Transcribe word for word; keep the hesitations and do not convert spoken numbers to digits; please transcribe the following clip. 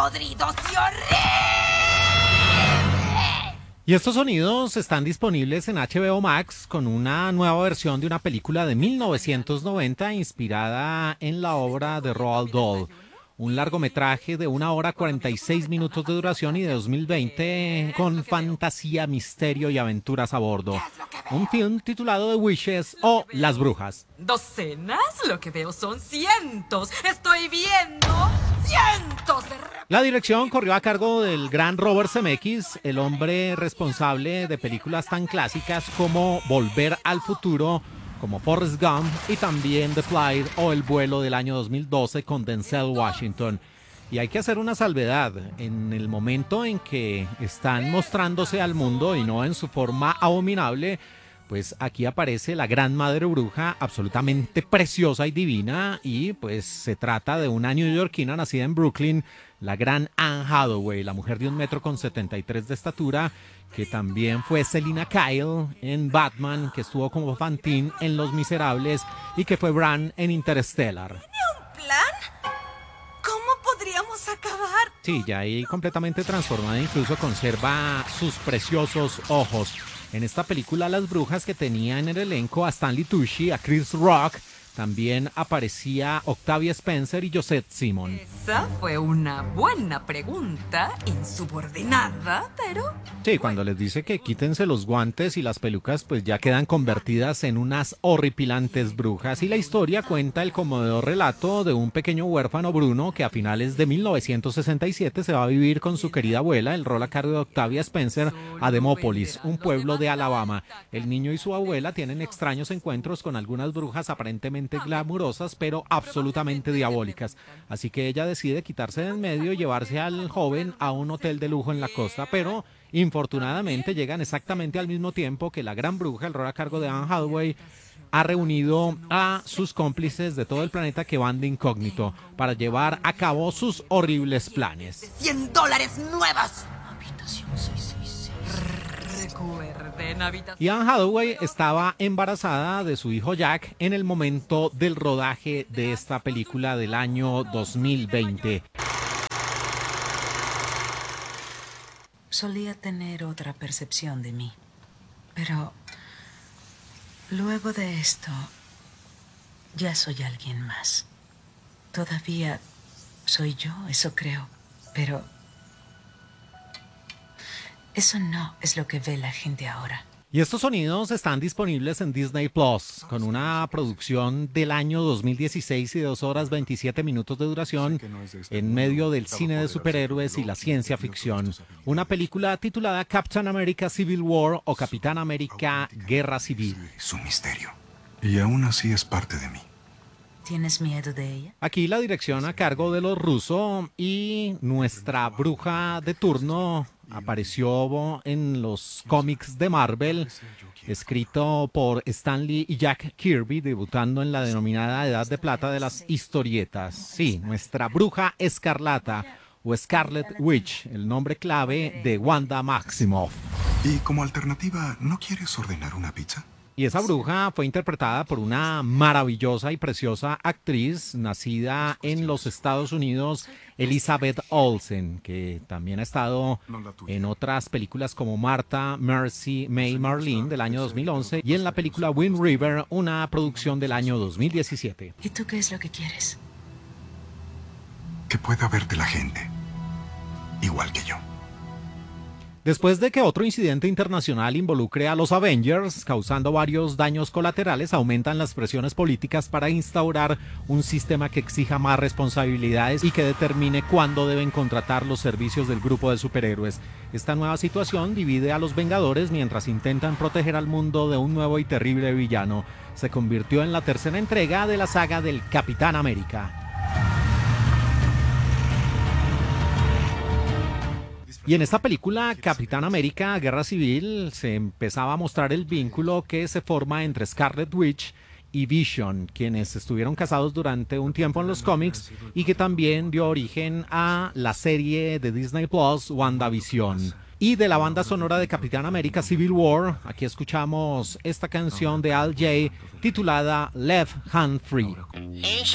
podridos y horribles. Y estos sonidos están disponibles en H B O Max con una nueva versión de una película de mil novecientos noventa inspirada en la obra de Roald Dahl. Un largometraje de una hora cuarenta y seis minutos de duración y de dos mil veinte con fantasía, misterio y aventuras a bordo. Un film titulado The Witches o Las Brujas. ¿Docenas? Lo que veo son cientos. Estoy viendo cientos de... La dirección corrió a cargo del gran Robert Zemeckis, el hombre responsable de películas tan clásicas como Volver al Futuro, como Forrest Gump y también The Flight o El Vuelo del año dos mil doce con Denzel Washington. Y hay que hacer una salvedad, en el momento en que están mostrándose al mundo y no en su forma abominable, pues aquí aparece la gran madre bruja absolutamente preciosa y divina y pues se trata de una neoyorquina nacida en Brooklyn, la gran Anne Hathaway, la mujer de un metro con setenta y tres de estatura, que también fue Selina Kyle en Batman, que estuvo como Fantine en Los Miserables y que fue Bran en Interstellar. ¿Tiene un plan? ¿Cómo podríamos acabar? Sí, ya ahí completamente transformada, incluso conserva sus preciosos ojos. En esta película Las Brujas, que tenía en el elenco a Stanley Tucci, a Chris Rock, también aparecía Octavia Spencer y Josette Simon. Esa fue una buena pregunta, insubordinada, pero... Sí, cuando les dice que quítense los guantes y las pelucas, pues ya quedan convertidas en unas horripilantes brujas. Y la historia cuenta el conmovedor relato de un pequeño huérfano Bruno que a finales de mil novecientos sesenta y siete se va a vivir con su querida abuela, el rol a cargo de Octavia Spencer, a Demópolis, un pueblo de Alabama. El niño y su abuela tienen extraños encuentros con algunas brujas aparentemente glamurosas, pero absolutamente diabólicas. Así que ella decide quitarse de en medio y llevarse al joven a un hotel de lujo en la costa, pero infortunadamente llegan exactamente al mismo tiempo que la gran bruja, el rol a cargo de Anne Hathaway, ha reunido a sus cómplices de todo el planeta que van de incógnito para llevar a cabo sus horribles planes. cien dólares nuevas. Habitación seiscientos sesenta y seis. Recuerden, habitación... Y Anne Hathaway estaba embarazada de su hijo Jack en el momento del rodaje de esta película del año dos mil veinte. Solía tener otra percepción de mí, pero luego de esto ya soy alguien más. Todavía soy yo, eso creo, pero eso no es lo que ve la gente ahora. Y estos sonidos están disponibles en Disney Plus, con una producción del año dos mil dieciséis y de dos horas veintisiete minutos de duración, en medio del cine de superhéroes y la ciencia ficción. Una película titulada Captain America Civil War o Capitán América Guerra Civil. Es un misterio, y aún así es parte de mí. ¿Tienes miedo de ella? Aquí la dirección a cargo de los rusos y nuestra bruja de turno apareció en los cómics de Marvel, escrito por Stan Lee y Jack Kirby, debutando en la denominada Edad de Plata de las historietas. Sí, nuestra bruja escarlata o Scarlet Witch, el nombre clave de Wanda Maximoff. Y como alternativa, ¿no quieres ordenar una pizza? Y esa bruja fue interpretada por una maravillosa y preciosa actriz nacida en los Estados Unidos, Elizabeth Olsen, que también ha estado en otras películas como Martha, Mercy, May, Marlene del año dos mil once y en la película Wind River, una producción del año dos mil diecisiete. ¿Y tú qué es lo que quieres? Que pueda verte la gente, igual que yo. Después de que otro incidente internacional involucre a los Avengers, causando varios daños colaterales, aumentan las presiones políticas para instaurar un sistema que exija más responsabilidades y que determine cuándo deben contratar los servicios del grupo de superhéroes. Esta nueva situación divide a los Vengadores mientras intentan proteger al mundo de un nuevo y terrible villano. Se convirtió en la tercera entrega de la saga del Capitán América. Y en esta película, Capitán América, Guerra Civil, se empezaba a mostrar el vínculo que se forma entre Scarlet Witch y Vision, quienes estuvieron casados durante un tiempo en los cómics y que también dio origen a la serie de Disney Plus, WandaVision. Y de la banda sonora de Capitán América Civil War, aquí escuchamos esta canción de Al Jay titulada Left Hand Free.